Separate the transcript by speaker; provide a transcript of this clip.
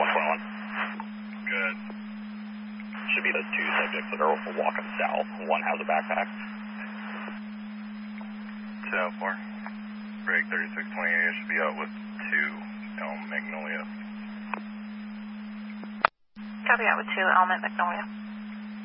Speaker 1: 121.
Speaker 2: Good.
Speaker 1: Should be the two subjects that are walking south. One has a backpack.
Speaker 2: 204. Break 3628 should be out with 2 Elm Magnolia.
Speaker 3: Copy out with 2 Elm at Magnolia.